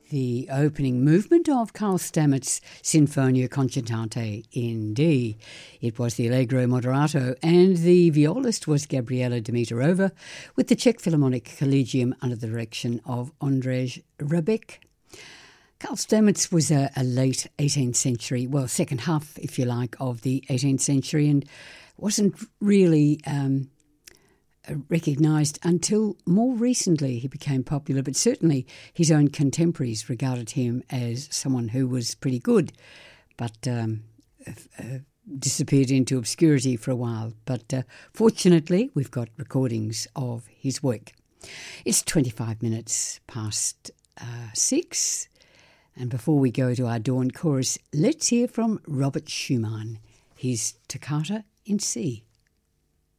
the opening movement of Carl Stammert's Sinfonia Concertante in D. It was the Allegro Moderato, and the violist was Gabriela Dimitrova, with the Czech Philharmonic Collegium under the direction of Ondřej Hřebík. Carl Stammertz was a late 18th century, well, second half, if you like, of the 18th century, and wasn't really recognised until more recently he became popular, but certainly his own contemporaries regarded him as someone who was pretty good, but disappeared into obscurity for a while. But fortunately, we've got recordings of his work. It's 25 minutes past 6, and before we go to our dawn chorus, let's hear from Robert Schumann, his Toccata in C.